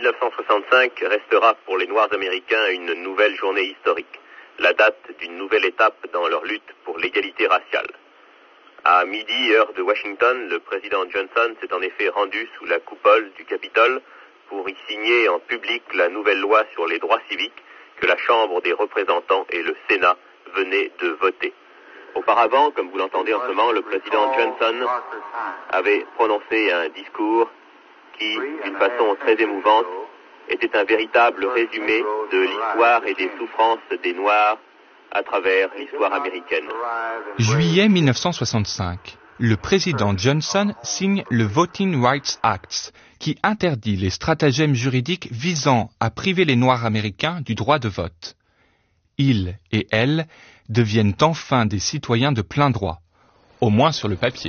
1965 restera pour les Noirs américains une nouvelle journée historique, la date d'une nouvelle étape dans leur lutte pour l'égalité raciale. À midi, heure de Washington, le président Johnson s'est en effet rendu sous la coupole du Capitole pour y signer en public la nouvelle loi sur les droits civiques que la Chambre des représentants et le Sénat venaient de voter. Auparavant, comme vous l'entendez en ce moment, le président Johnson avait prononcé un discours qui, d'une façon très émouvante, était un véritable résumé de l'histoire et des souffrances des Noirs à travers l'histoire américaine. Juillet 1965. Le président Johnson signe le Voting Rights Act, qui interdit les stratagèmes juridiques visant à priver les Noirs américains du droit de vote. Ils et elles deviennent enfin des citoyens de plein droit, au moins sur le papier.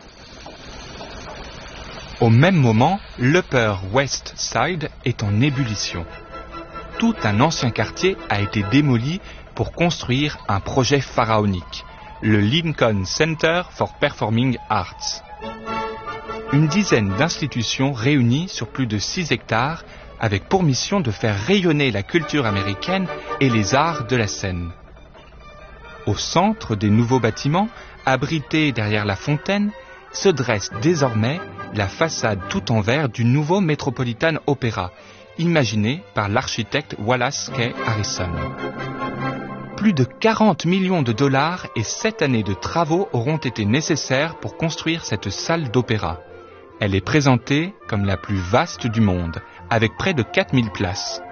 Au même moment, l'Upper West Side est en ébullition. Tout un ancien quartier a été démoli pour construire un projet pharaonique, le Lincoln Center for Performing Arts. Une dizaine d'institutions réunies sur plus de 6 hectares avec pour mission de faire rayonner la culture américaine et les arts de la scène. Au centre des nouveaux bâtiments, abrités derrière la fontaine, se dresse désormais la façade tout en verre du nouveau Metropolitan Opera, imaginé par l'architecte Wallace K. Harrison. Plus de 40 millions de dollars et 7 années de travaux auront été nécessaires pour construire cette salle d'opéra. Elle est présentée comme la plus vaste du monde, avec près de 4000 places.